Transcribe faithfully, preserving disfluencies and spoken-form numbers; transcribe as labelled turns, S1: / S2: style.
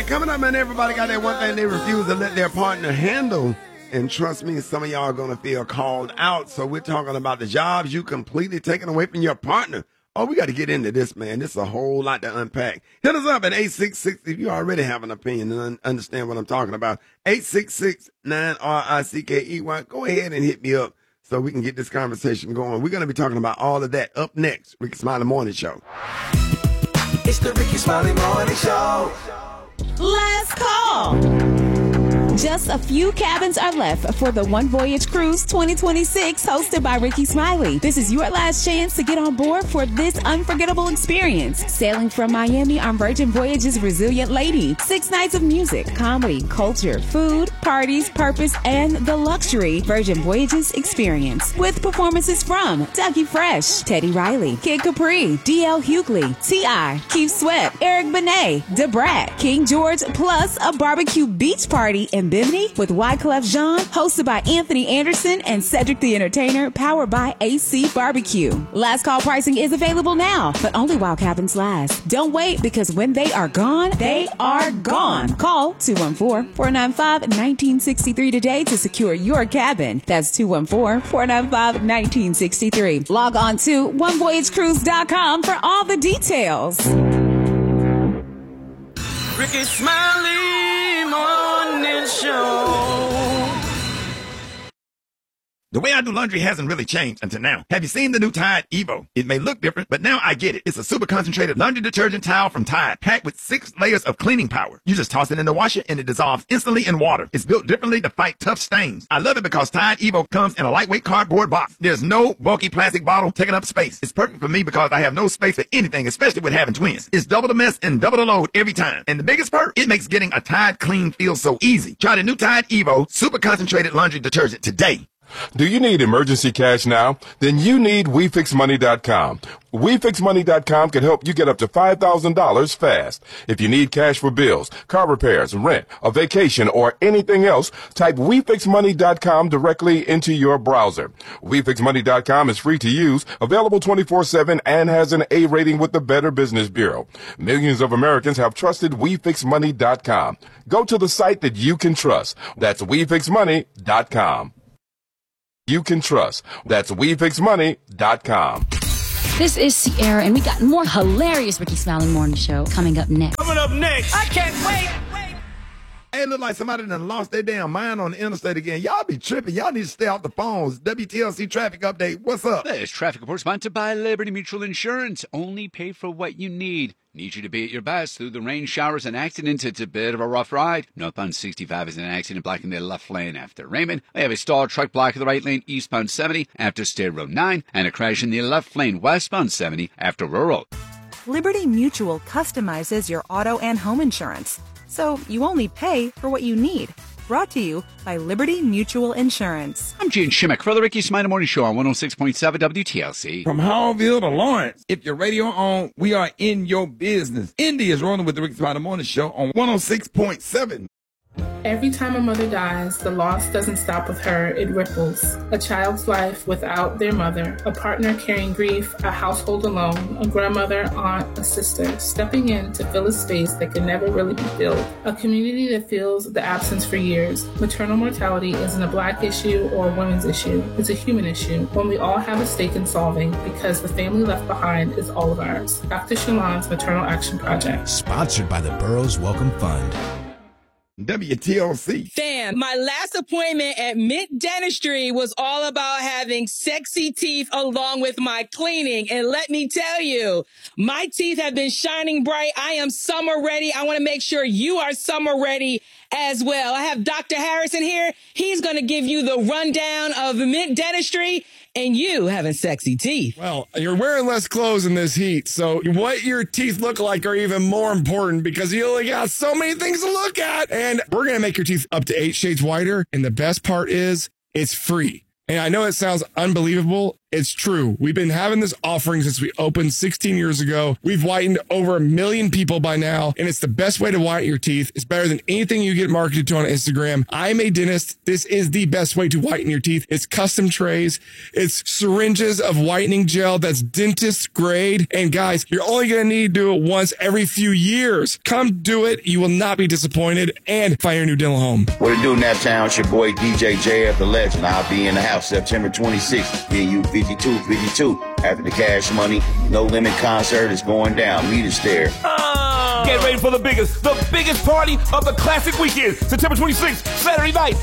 S1: right, coming up, man, everybody got that one thing they refuse to let their partner handle. And trust me, some of y'all are going to feel called out. So we're talking about the jobs you completely taken away from your partner. Oh, we got to get into this, man. This is a whole lot to unpack. Hit us up at eight six six if you already have an opinion and un- understand what I'm talking about. eight six six, nine R I C K E Y. Go ahead and hit me up so we can get this conversation going. We're going to be talking about all of that up next. Ricky Smiley Morning Show.
S2: It's the Ricky Smiley Morning Show.
S3: Last call. Just a few cabins are left for the One Voyage Cruise twenty twenty-six hosted by Ricky Smiley. This is your last chance to get on board for this unforgettable experience. Sailing from Miami on Virgin Voyage's Resilient Lady. Six nights of music, comedy, culture, food, parties, purpose, and the luxury Virgin Voyages experience. With performances from Dougie Fresh, Teddy Riley, Kid Capri, D L Hughley, T I, Keith Sweat, Eric Benet, DeBrat, King George, plus a barbecue beach party in Bimini with Wyclef Jean, hosted by Anthony Anderson and Cedric the Entertainer, powered by A C Barbecue. Last call pricing is available now, but only while cabins last. Don't wait, because when they are gone, they are gone. Call two one four, four nine five, one nine six three today to secure your cabin. That's two one four, four nine five, one nine six three. Log on to one voyage cruise dot com for all the details.
S2: Ricky Smiley Morning Show.
S1: The way I do laundry hasn't really changed until now. Have you seen the new Tide Evo? It may look different, but now I get it. It's a super concentrated laundry detergent towel from Tide, packed with six layers of cleaning power. You just toss it in the washer and it dissolves instantly in water. It's built differently to fight tough stains. I love it because Tide Evo comes in a lightweight cardboard box. There's no bulky plastic bottle taking up space. It's perfect for me because I have no space for anything, especially with having twins. It's double the mess and double the load every time. And the biggest perk, it makes getting a Tide clean feel so easy. Try the new Tide Evo super concentrated laundry detergent today.
S4: Do you need emergency cash now? Then you need we fix money dot com. we fix money dot com can help you get up to five thousand dollars fast. If you need cash for bills, car repairs, rent, a vacation, or anything else, type we fix money dot com directly into your browser. we fix money dot com is free to use, available twenty-four seven, and has an A rating with the Better Business Bureau. Millions of Americans have trusted we fix money dot com. Go to the site that you can trust. That's we fix money dot com. You can trust. That's we fix money dot com.
S5: This is Sierra, and we got more hilarious Ricky Smiley Morning Show coming up next.
S2: Coming up next.
S3: I can't wait.
S1: Hey, it look like somebody done lost their damn mind on the interstate again. Y'all be tripping. Y'all need to stay off the phones. W T L C traffic update. What's up?
S6: This traffic report sponsored by Liberty Mutual Insurance. Only pay for what you need. Need you to be at your best through the rain, showers, and accidents. It's a bit of a rough ride. Northbound sixty-five is an accident blocking the left lane after Raymond. I have a stalled truck blocking the right lane eastbound seventy after State Road nine, and a crash in the left lane westbound seventy after Rural.
S7: Liberty Mutual customizes your auto and home insurance, so you only pay for what you need. Brought to you by Liberty Mutual Insurance.
S6: I'm Gene Shimmick for the Ricky Smiley Morning Show on one oh six point seven W T L C.
S8: From Hallville to Lawrence, if your radio on, we are in your business. Indy is rolling with the Ricky Smiley Morning Show on one oh six point seven.
S9: Every time a mother dies, the loss doesn't stop with her, it ripples. A child's life without their mother, a partner carrying grief, a household alone, a grandmother, aunt, a sister, stepping in to fill a space that can never really be filled. A community that feels the absence for years. Maternal mortality isn't a black issue or a women's issue. It's a human issue, one we all have a stake in solving because the family left behind is all of ours. Doctor Shalon's Maternal Action Project.
S10: Sponsored by the Burroughs Welcome Fund.
S1: W T L C.
S11: Dan, my last appointment at Mint Dentistry was all about having sexy teeth along with my cleaning. And let me tell you, my teeth have been shining bright. I am summer ready. I want to make sure you are summer ready as well. I have Doctor Harrison here. He's going to give you the rundown of Mint Dentistry. And you having sexy teeth.
S12: Well, you're wearing less clothes in this heat, so what your teeth look like are even more important because you only got so many things to look at. And we're going to make your teeth up to eight shades whiter. And the best part is it's free. And I know it sounds unbelievable. It's true. We've been having this offering since we opened sixteen years ago. We've whitened over a million people by now, and it's the best way to whiten your teeth. It's better than anything you get marketed to on Instagram. I'm a dentist. This is the best way to whiten your teeth. It's custom trays. It's syringes of whitening gel that's dentist grade. And guys, you're only going to need to do it once every few years. Come do it. You will not be disappointed, and find your new dental home.
S13: What it do, Naptown? It's your boy D J J F the Legend. I'll be in the house September twenty-sixth. G U fifty-two fifty-two. After the Cash Money No Limit concert is going down. Meet us there.
S14: Uh, get ready for the biggest, the biggest party of the classic weekend. September twenty-sixth, Saturday night